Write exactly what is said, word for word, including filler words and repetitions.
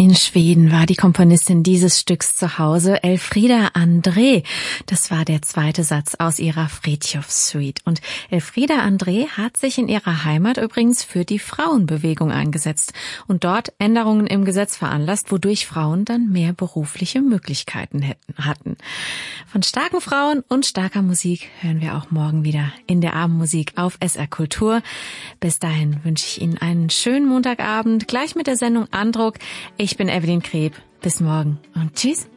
In Schweden war die Komponistin dieses Stücks zu Hause, Elfriede André. Das war der zweite Satz aus ihrer Frithjof-Suite. Und Elfriede André hat sich in ihrer Heimat übrigens für die Frauenbewegung eingesetzt und dort Änderungen im Gesetz veranlasst, wodurch Frauen dann mehr berufliche Möglichkeiten hätten, hatten. Von starken Frauen und starker Musik hören wir auch morgen wieder in der Abendmusik auf S R Kultur. Bis dahin wünsche ich Ihnen einen schönen Montagabend, gleich mit der Sendung Andruck. Ich bin Evelyn Kreb. Bis morgen und tschüss.